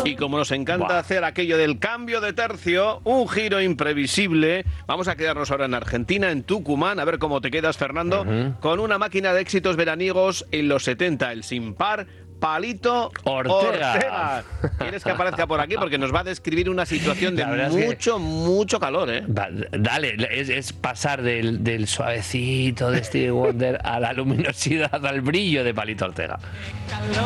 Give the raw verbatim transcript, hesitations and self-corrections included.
Y como nos encanta Buah. hacer aquello del cambio de tercio, un giro imprevisible, vamos a quedarnos ahora en Argentina, en Tucumán, a ver cómo te quedas, Fernando, uh-huh. con una máquina de éxitos veraniegos en los setenta, el sin par Palito Ortega. Ortega. ¿Quieres que aparezca por aquí? Porque nos va a describir una situación de mucho, que... mucho calor, ¿eh? Dale, es, es pasar del, del suavecito de Stevie Wonder a la luminosidad, al brillo de Palito Ortega.